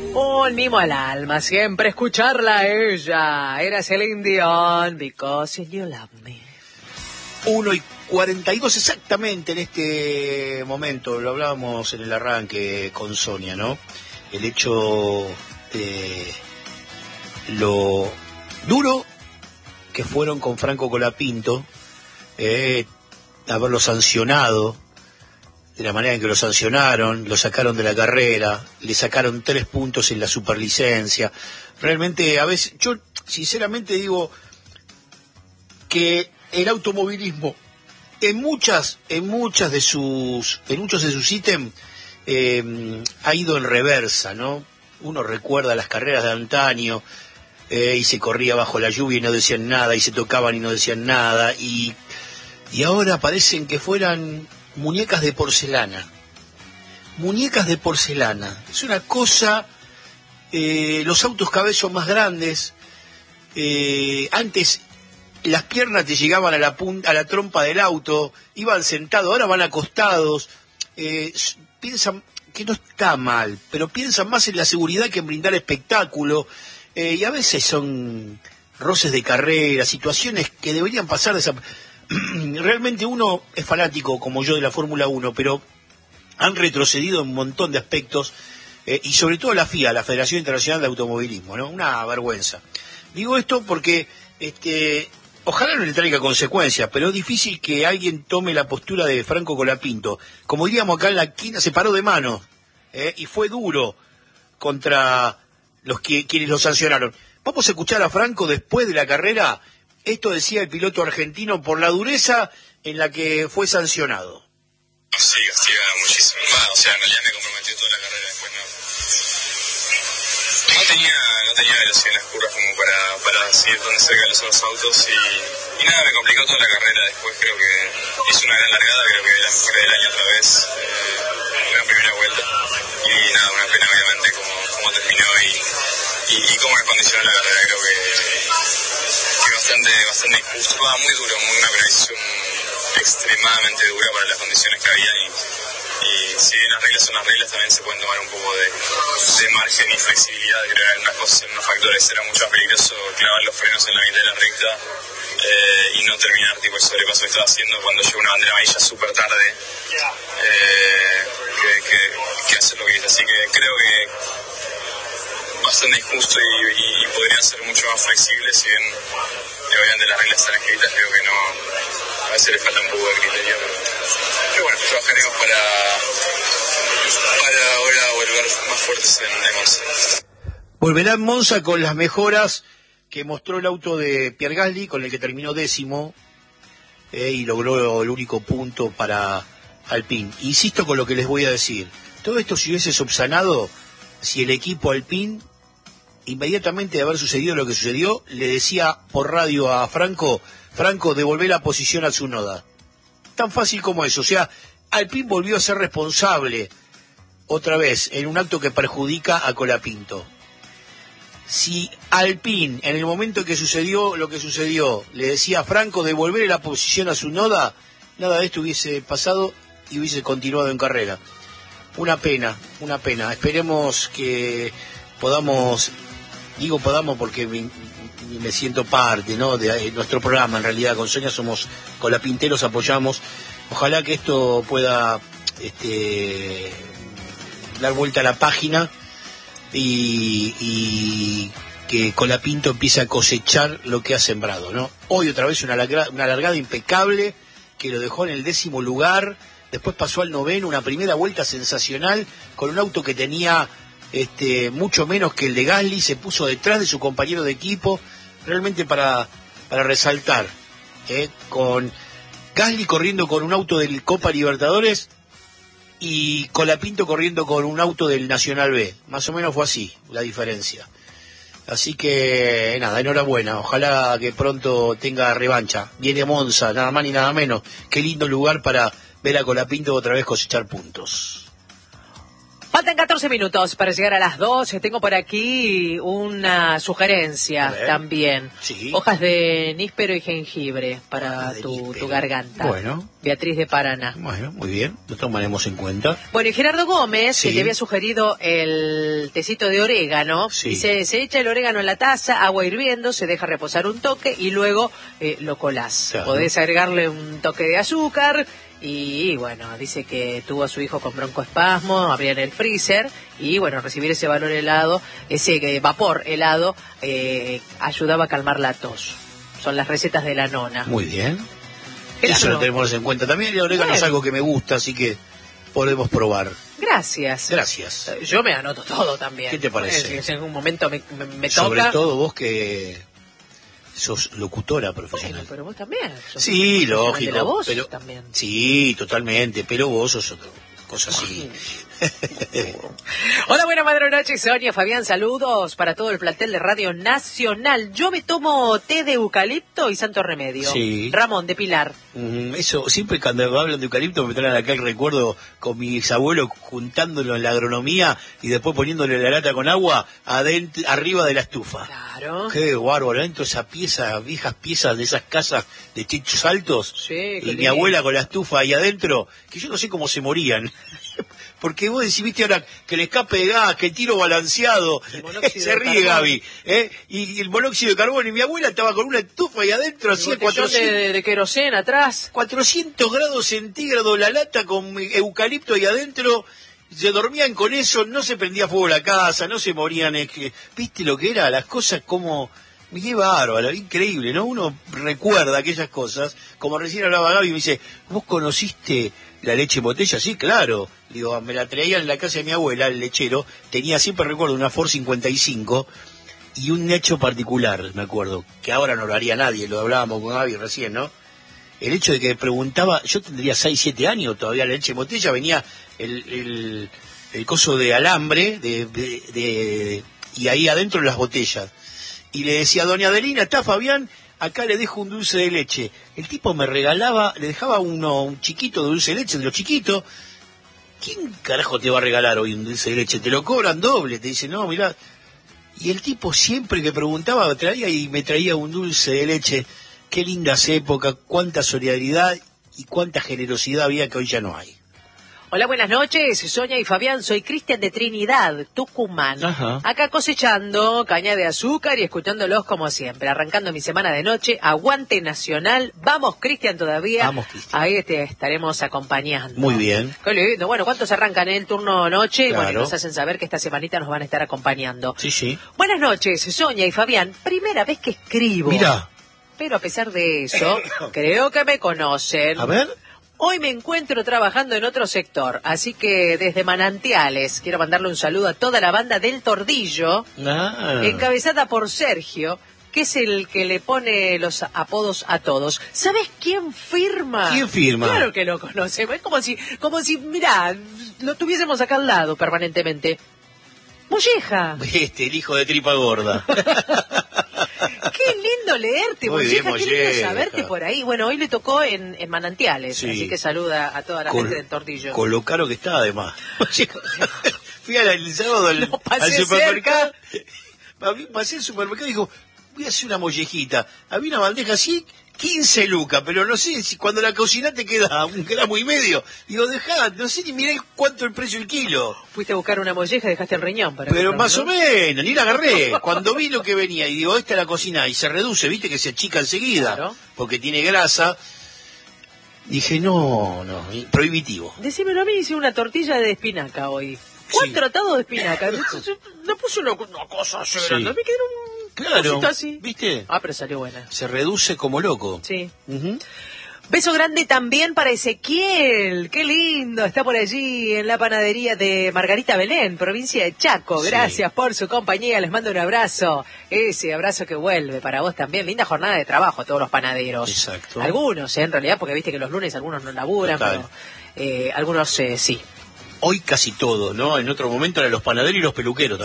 Un mimo al alma, siempre escucharla a ella. Era Celine Dion, Because You Love Me. 1:42 exactamente en este momento, lo hablábamos en el arranque con Sonia, ¿no? El hecho de lo duro que fueron con Franco Colapinto, haberlo sancionado de la manera en que lo sancionaron, lo sacaron de la carrera, le sacaron 3 puntos en la superlicencia. Realmente, a veces, yo sinceramente digo que el automovilismo en muchos de sus ítems ha ido en reversa, ¿no? Uno recuerda las carreras de antaño, y se corría bajo la lluvia y no decían nada, y se tocaban y no decían nada, y ahora parecen que fueran muñecas de porcelana. Muñecas de porcelana. Es una cosa, los autos cada vez son más grandes. Antes las piernas te llegaban a la trompa del auto, iban sentados, ahora van acostados. Piensan que no está mal, pero piensan más en la seguridad que en brindar espectáculo. Y a veces son roces de carrera, situaciones que deberían pasar Realmente uno es fanático, como yo, de la Fórmula 1, pero han retrocedido en un montón de aspectos, y sobre todo la FIA, la Federación Internacional de Automovilismo, ¿no? Una vergüenza. Digo esto porque ojalá no le traiga consecuencias, pero es difícil que alguien tome la postura de Franco Colapinto. Como diríamos acá en la esquina, se paró de manos, y fue duro contra quienes lo sancionaron. Vamos a escuchar a Franco después de la carrera. Esto decía el piloto argentino por la dureza en la que fue sancionado. Sí, castiga muchísimo. En realidad me comprometió toda la carrera. Después no tenía velocidad en las curvas como para seguir tan cerca de los otros autos y nada, me complicó toda la carrera. Después creo que hizo una gran largada, creo que la mejor del año otra vez, una primera vuelta. Y nada, una pena obviamente cómo terminó y cómo me condicionó la carrera. Creo que bastante injusto, muy duro, una penalización extremadamente dura para las condiciones que había y si bien las reglas son las reglas, también se pueden tomar un poco de margen y flexibilidad. Creo que en unos factores era mucho más peligroso clavar los frenos en la mitad de la recta y no terminar tipo el sobrepaso que estaba haciendo cuando llegó una bandera amarilla súper tarde, que hacer lo que hice. Así que creo que bastante injusto y podrían ser mucho más flexibles, si bien obviamente las reglas están escritas. Creo que no, a veces le falta un poco de criterio, pero bueno, trabajaremos para ahora volver más fuertes en Monza. Volverá en Monza con las mejoras que mostró el auto de Pierre Gasly, con el que terminó 10º, y logró el único punto para Alpine. Insisto con lo que les voy a decir, todo esto se hubiese subsanado si el equipo Alpine, inmediatamente de haber sucedido lo que sucedió, le decía por radio a Franco, devolvé la posición a Tsunoda. Tan fácil como eso. O sea, Alpine volvió a ser responsable otra vez en un acto que perjudica a Colapinto. Si Alpine, en el momento que sucedió lo que sucedió, le decía a Franco devolver la posición a Tsunoda, nada de esto hubiese pasado y hubiese continuado en carrera. Una pena. Esperemos que podamos, digo podamos porque me siento parte, ¿no?, de nuestro programa. En realidad con Sonia somos colapinteros, apoyamos. Ojalá que esto pueda dar vuelta a la página y que Colapinto empiece a cosechar lo que ha sembrado, ¿no? Hoy otra vez una largada impecable que lo dejó en el 10º lugar. Después pasó al 9º, una primera vuelta sensacional con un auto que tenía mucho menos que el de Gasly. Se puso detrás de su compañero de equipo, realmente para resaltar, con Gasly corriendo con un auto del Copa Libertadores y Colapinto corriendo con un auto del Nacional B. Más o menos fue así la diferencia. Así que nada, enhorabuena, ojalá que pronto tenga revancha. Viene Monza, nada más ni nada menos. Qué lindo lugar para ver a Colapinto otra vez cosechar puntos. Faltan 14 minutos para llegar a las 2. Tengo por aquí una sugerencia también. Sí. Hojas de níspero y jengibre para tu garganta. Bueno. Beatriz de Paraná. Bueno, muy bien, lo tomaremos en cuenta. Bueno, y Gerardo Gómez, Sí. que te había sugerido el tecito de orégano, Sí. dice, se echa el orégano en la taza, agua hirviendo, se deja reposar un toque y luego lo colás. Claro. Podés agregarle un toque de azúcar y, bueno, dice que tuvo a su hijo con broncoespasmo, abrían el freezer y, bueno, recibir ese valor helado, ese vapor helado, ayudaba a calmar la tos. Son las recetas de la nona. Muy bien. Gerardo. Eso lo tenemos en cuenta también. El orégano es algo que me gusta, así que podemos probar. Gracias. Gracias. Yo me anoto todo también. ¿Qué te parece? Si en un momento me Sobre toca. todo vos que sos locutora profesional. Bueno, pero vos también. sos Sí, profesional lógico. de la voz pero también. Sí, totalmente. Pero vos sos otra cosa así. Hola, buenas noches, Sonia, Fabián, saludos para todo el plantel de Radio Nacional. Yo me tomo té de eucalipto y santo remedio. Sí. Ramón, de Pilar. Eso, siempre cuando hablan de eucalipto me traen acá el recuerdo con mis abuelos juntándolo en la agronomía y después poniéndole la lata con agua arriba de la estufa. Claro. Qué bárbaro, dentro esa pieza, viejas piezas de esas casas de techos altos. Sí, qué Y mi lindo. abuela con la estufa ahí adentro, que yo no sé cómo se morían. Porque vos decís, viste ahora, que el escape de gas, que el tiro balanceado, El monóxido se de ríe carbón. Gaby, y el monóxido de carbono, y mi abuela estaba con una estufa ahí adentro, El hacía botellón 400, de queroseno atrás. 400 grados centígrados la lata con eucalipto ahí adentro, se dormían con eso, no se prendía fuego la casa, no se morían, viste lo que era, las cosas como... Qué bárbaro, increíble, ¿no? Uno recuerda aquellas cosas, como recién hablaba Gaby, me dice, ¿vos conociste la leche en botella? Sí, claro. Digo, me la traían en la casa de mi abuela, el lechero, tenía, siempre recuerdo, una Ford 55 y un hecho particular, me acuerdo, que ahora no lo haría nadie, lo hablábamos con Gaby recién, ¿no? El hecho de que preguntaba, yo tendría 6, 7 años todavía, la leche en botella, venía el coso de alambre, y ahí adentro las botellas. Y le decía, doña Adelina, ¿está Fabián? Acá le dejo un dulce de leche. El tipo me regalaba, le dejaba un chiquito de dulce de leche, de los chiquitos. ¿Quién carajo te va a regalar hoy un dulce de leche? Te lo cobran doble, te dice, no, mirá. Y el tipo siempre que preguntaba traía y me traía un dulce de leche. Qué lindas épocas, cuánta solidaridad y cuánta generosidad había que hoy ya no hay. Hola, buenas noches, Sonia y Fabián, soy Cristian de Trinidad, Tucumán. Ajá. Acá cosechando caña de azúcar y escuchándolos como siempre, arrancando mi semana de noche, aguante nacional, vamos Cristian todavía, Vamos, Cristian. ahí te estaremos acompañando. Muy bien. Qué lindo. Bueno, ¿cuántos arrancan el turno noche? Claro. Bueno, y nos hacen saber que esta semanita nos van a estar acompañando. Sí, sí. Buenas noches, Sonia y Fabián, primera vez que escribo. Mira, Pero a pesar de eso, creo que me conocen. a ver. Hoy me encuentro trabajando en otro sector, así que desde Manantiales quiero mandarle un saludo a toda la banda del Tordillo, encabezada por Sergio, que es el que le pone los apodos a todos. ¿Sabes quién firma? ¿Quién firma? Claro que lo conocemos, es como si, mirá, lo tuviésemos acá al lado permanentemente. Molleja. El hijo de tripa gorda. Qué lindo leerte, Muy bien, Molleja, qué lindo Molleja. saberte por ahí. Bueno, hoy le tocó en Manantiales, Sí. así que saluda a toda la gente del Tordillo. Con lo caro que está, además. Fui el sábado al pasé supermercado. Pasé al supermercado y dijo, voy a hacer una mollejita. Había una bandeja así, 15 lucas, pero no sé si cuando la cocina te queda 1,5 gramos. Digo, dejá, no sé ni mirá cuánto el precio del kilo. Fuiste a buscar una molleja y dejaste el riñón para Pero comprarlo, más ¿no? o menos, ni la agarré. Cuando vi lo que venía y digo, esta es la cocina y se reduce, viste que se achica enseguida, Claro. porque tiene grasa. Dije, no, prohibitivo. Decímelo a mí, hice una tortilla de espinaca hoy. 4 atados de espinaca. Le puse una cosa así, Sí. grande. Me quedó un Claro, cosito así. ¿viste? Ah, pero salió buena. Se reduce como loco. Sí. Ujú. Beso grande también para Ezequiel, qué lindo, está por allí en la panadería de Margarita Belén, provincia de Chaco. Sí. Gracias por su compañía, les mando un abrazo, ese abrazo que vuelve para vos también. Linda jornada de trabajo a todos los panaderos. Exacto. Algunos, en realidad, porque viste que los lunes algunos no laburan, Total. pero algunos sí. Hoy casi todo, ¿no? En otro momento eran los panaderos y los peluqueros